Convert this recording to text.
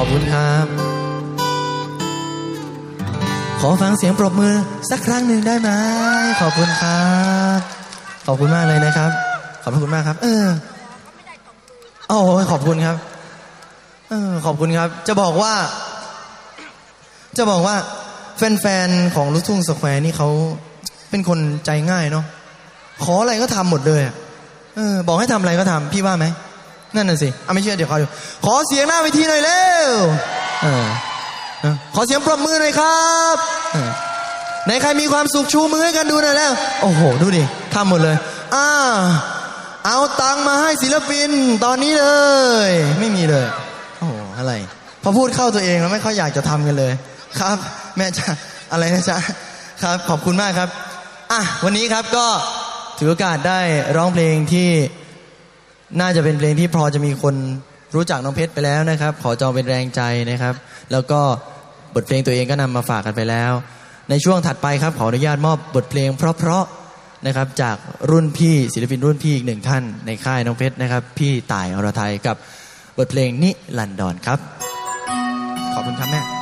คุณครับขอฟังเสียงปรบมือสักครั้งหนึ่งได้ไหมขอบคุณครับขอบคุณมากเลยนะครับขอบคุณมากครับโอ้ขอบคุณครับขอบคุณครับจะบอกว่าแฟนๆของลูกทุ่งสแควร์นี่เขาเป็นคนใจง่ายเนาะขออะไรก็ทำหมดเลยบอกให้ทำอะไรก็ทำพี่ว่าไหมนั่นน่ะสิไม่เชื่อเดี๋ยวขอดูขอเสียงหน้าเวทีหน่อยเร็วขอเสียงปรบมือหน่อยครับไหนใครมีความสุขชูมือให้กันดูหน่อยแล้วโอ้โหดูดิทำหมดเลยเอาตังค์มาให้ศิลปินตอนนี้เลยไม่มีเลยโอ้โหอะไรพอพูดเข้าตัวเองแล้วไม่ค่อยอยากจะทำกันเลยครับแม่จ๊ะอะไรนะจ๊ะครับขอบคุณมากครับวันนี้ครับก็ถือโอกาสได้ร้องเพลงที่น่าจะเป็นเพลงที่พอจะมีคนรู้จักน้องเพชรไปแล้วนะครับขอจองเป็นแรงใจนะครับแล้วก็บทเพลงตัวเองก็นำมาฝากกันไปแล้วในช่วงถัดไปครับขออนุญาตมอบบทเพลงเพราะๆนะครับจากรุ่นพี่ศิลปินรุ่นพี่อีกหนึ่งท่านในค่ายน้องเพชรนะครับพี่ต่ายอรไทยกับบทเพลงนิรันดรครับขอบคุณครับแม่